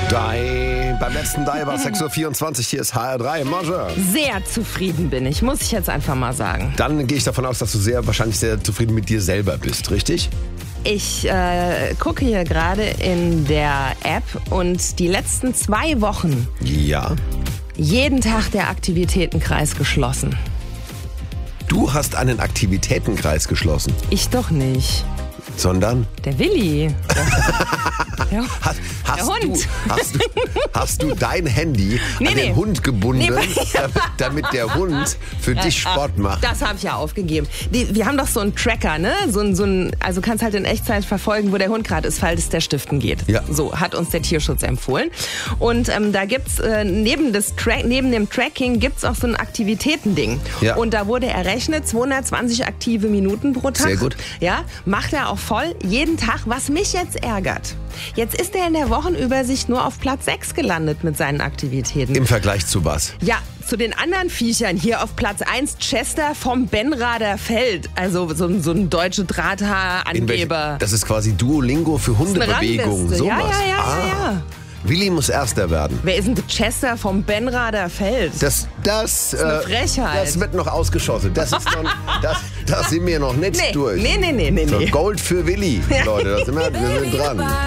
Die. Beim letzten Die war 6.24 Uhr. Hier ist HR3. Marge. Sehr zufrieden bin ich, muss ich jetzt einfach mal sagen. Dann gehe ich davon aus, dass du wahrscheinlich sehr zufrieden mit dir selber bist, richtig? Ich gucke hier gerade in der App und die letzten 2 Wochen Ja. jeden Tag der Aktivitätenkreis geschlossen. Du hast einen Aktivitätenkreis geschlossen. Ich doch nicht. Sondern? Der Willi. Der Hund. Hast du dein Handy an den Hund gebunden, damit der Hund für dich Sport macht? Das habe ich ja aufgegeben. Wir haben doch so einen Tracker, ne? Also kannst halt in Echtzeit verfolgen, wo der Hund gerade ist, falls der Stiften geht. Ja. So hat uns der Tierschutz empfohlen. Und da gibt's neben dem Tracking gibt's auch so ein Aktivitätending. Ja. Und da wurde errechnet 220 aktive Minuten pro Tag. Sehr gut. Ja, macht er auch voll jeden Tag, was mich jetzt ärgert. Jetzt ist er in der Wochenübersicht nur auf Platz 6 gelandet mit seinen Aktivitäten. Im Vergleich zu was? Ja, zu den anderen Viechern. Hier auf Platz 1 Chester vom Benrader Feld. Also so ein deutsche Drahthaarangeber. Das ist quasi Duolingo für Hundebewegung. Rangliste. Sowas. Ja. Willi muss Erster werden. Wer ist denn der Chester vom Benrader Feld? Das ist eine Frechheit. Das wird noch ausgeschossen. Das sind wir noch nicht durch. Nee. So, Gold für Willi, Leute. Wir sind dran.